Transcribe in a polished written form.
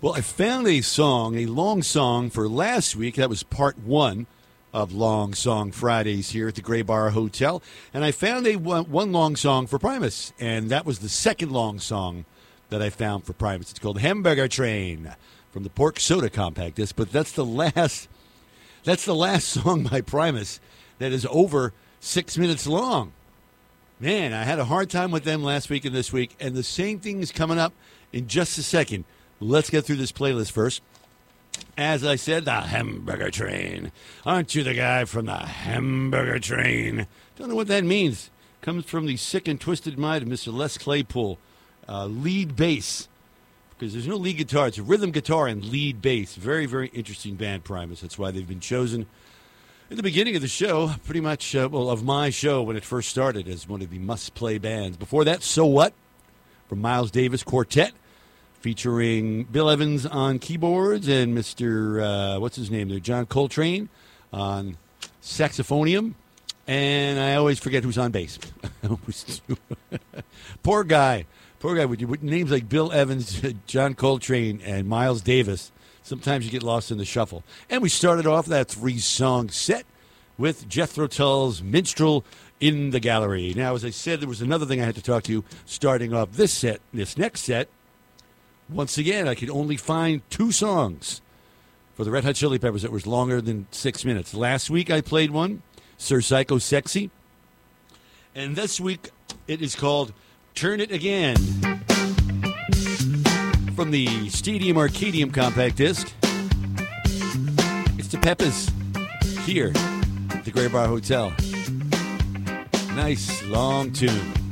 Well, I found a long song for last week. That was part one of Long Song Fridays here at the Gray Bar Hotel. And I found one long song for Primus, and that was the second long song that I found for Primus. It's called Hamburger Train from the Pork Soda Compact Disc, but that's the last song by Primus that is over 6 minutes long. Man, I had a hard time with them last week and this week, and the same thing is coming up in just a second. Let's get through this playlist first. As I said, the Hamburger Train. Aren't you the guy from the Hamburger Train? Don't know what that means. Comes from the sick and twisted mind of Mr. Les Claypool. Lead bass. Because there's no lead guitar. It's a rhythm guitar and lead bass. Very, very interesting band, Primus. That's why they've been chosen in the beginning of the show, pretty much, of my show when it first started as one of the must-play bands. Before that, So What? From Miles Davis Quartet, featuring Bill Evans on keyboards and Mr. What's his name there? John Coltrane on saxophonium. And I always forget who's on bass. Poor guy with names like Bill Evans, John Coltrane, and Miles Davis. Sometimes you get lost in the shuffle. And we started off that 3-song set with Jethro Tull's Minstrel in the Gallery. Now, as I said, there was another thing I had to talk to you starting off this next set. Once again, I could only find 2 songs for the Red Hot Chili Peppers that was longer than 6 minutes. Last week I played one, Sir Psycho Sexy. And this week it is called Turn It Again. From the Stadium Arcadium compact disc. It's the Peppers here at the Gray Bar Hotel. Nice long tune.